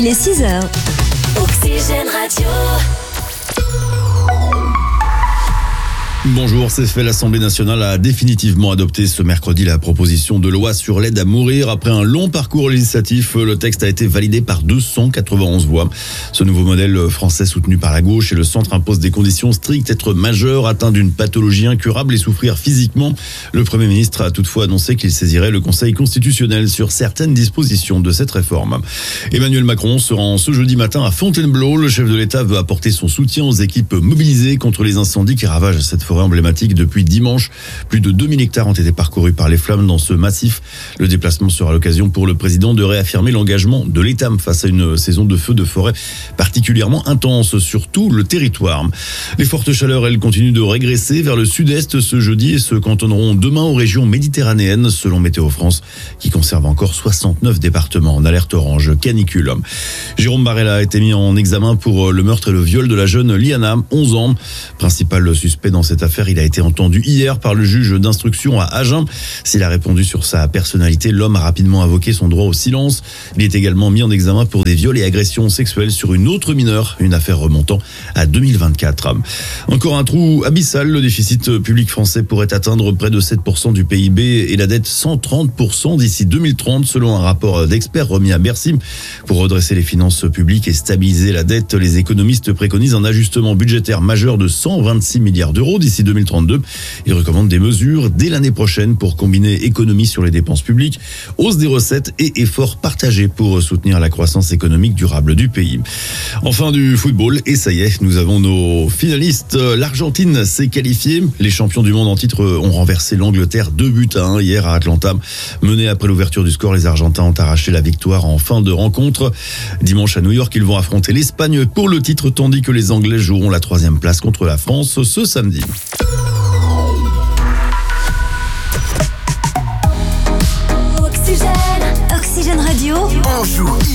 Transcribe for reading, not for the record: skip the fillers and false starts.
il est 6h. Oxygène Radio. Bonjour, c'est fait. L'Assemblée nationale a définitivement adopté ce mercredi la proposition de loi sur l'aide à mourir. Après un long parcours législatif, le texte a été validé par 291 voix. Ce nouveau modèle français soutenu par la gauche et le centre impose des conditions strictes, être majeur, atteint d'une pathologie incurable et souffrir physiquement. Le Premier ministre a toutefois annoncé qu'il saisirait le Conseil constitutionnel sur certaines dispositions de cette réforme. Emmanuel Macron se rend ce jeudi matin à Fontainebleau. Le chef de l'État veut apporter son soutien aux équipes mobilisées contre les incendies qui ravagent cette forêt emblématique depuis dimanche. Plus de 2000 hectares ont été parcourus par les flammes dans ce massif. Le déplacement sera l'occasion pour le président de réaffirmer l'engagement de l'État face à une saison de feux de forêt particulièrement intense sur tout le territoire. Les fortes chaleurs, elles, continuent de régresser vers le sud-est ce jeudi et se cantonneront demain aux régions méditerranéennes, selon Météo France, qui conserve encore 69 départements en alerte orange canicule. Jérôme Barella a été mis en examen pour le meurtre et le viol de la jeune Liana, 11 ans. Principal suspect dans cette affaire, il a été entendu hier par le juge d'instruction à Agen. S'il a répondu sur sa personnalité, l'homme a rapidement invoqué son droit au silence. Il est également mis en examen pour des viols et agressions sexuelles sur une autre mineure, une affaire remontant à 2024. Encore un trou abyssal, le déficit public français pourrait atteindre près de 7% du PIB et la dette 130% d'ici 2030, selon un rapport d'experts remis à Bercy. Pour redresser les finances publiques et stabiliser la dette, les économistes préconisent un ajustement budgétaire majeur de 126 milliards d'euros d'ici 2032. Ils recommandent des mesures dès l'année prochaine pour combiner économie sur les dépenses publiques, hausse des recettes et efforts partagés pour soutenir la croissance économique durable du pays. Enfin, du football, et ça y est, nous avons nos finalistes. L'Argentine s'est qualifiée. Les champions du monde en titre ont renversé l'Angleterre 2-1 hier à Atlanta. Menés après l'ouverture du score, les Argentins ont arraché la victoire en fin de rencontre. Dimanche à New York, ils vont affronter l'Espagne pour le titre, tandis que les Anglais joueront la 3e place contre la France ce samedi. Oxygène Radio. On joue